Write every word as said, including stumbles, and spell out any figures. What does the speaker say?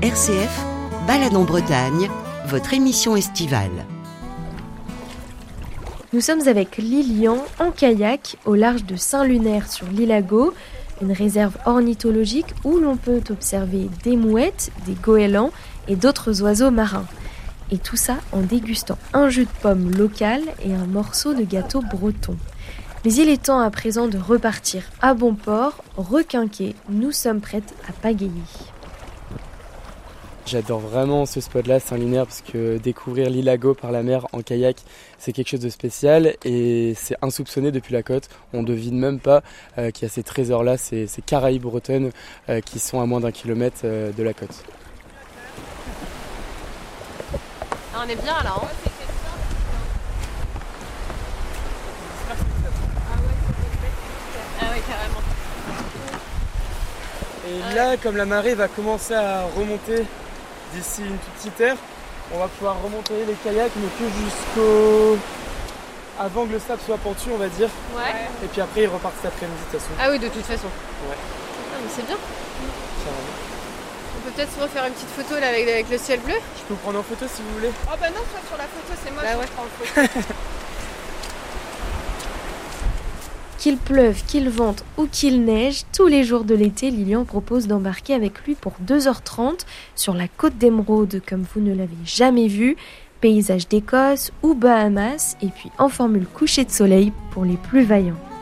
R C F, Balade en Bretagne, votre émission estivale. Nous sommes avec Lilian en kayak au large de Saint-Lunaire sur l'Ilago, une réserve ornithologique où l'on peut observer des mouettes, des goélands et d'autres oiseaux marins. Et tout ça en dégustant un jus de pomme local et un morceau de gâteau breton. Mais il est temps à présent de repartir à bon port, requinquer, nous sommes prêtes à pagayer. J'adore vraiment ce spot-là, Saint-Lunaire, parce que découvrir l'Ilago par la mer en kayak, c'est quelque chose de spécial et c'est insoupçonné depuis la côte. On ne devine même pas euh, qu'il y a ces trésors-là, ces, ces Caraïbes bretonnes euh, qui sont à moins d'un kilomètre euh, de la côte. Ah, on est bien là, hein. Ah ouais, carrément. Et là, comme la marée va commencer à remonter d'ici une toute petite heure, on va pouvoir remonter les kayaks, mais que jusqu'au... avant que le sable soit pentu, on va dire. Ouais. Et puis après, ils repartent cet après-midi de toute façon. Ah oui, de toute façon. Ouais. Ah, mais c'est bien. Carrément. On peut peut-être se refaire une petite photo là avec, avec le ciel bleu. Je peux vous prendre en photo si vous voulez. Oh bah non, toi sur la photo, c'est moi bah Ah qui ouais. prends en photo. Qu'il pleuve, qu'il vente ou qu'il neige, tous les jours de l'été, Lilian propose d'embarquer avec lui pour deux heures trente sur la côte d'Émeraude comme vous ne l'avez jamais vu, paysage d'Écosse ou Bahamas, et puis en formule coucher de soleil pour les plus vaillants.